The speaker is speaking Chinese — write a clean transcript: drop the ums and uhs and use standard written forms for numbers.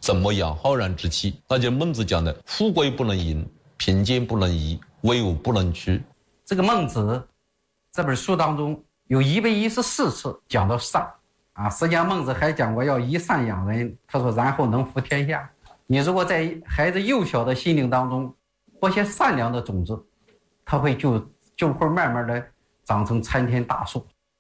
怎么养浩然之气？那就孟子讲的富贵不能淫，贫贱不能移，威武不能屈。 这个孟子这本书当中有114次讲到善啊，实际上孟子还讲过要以善养人，他说然后能服天下。你如果在孩子幼小的心灵当中播些善良的种子，它会就会慢慢的长成参天大树。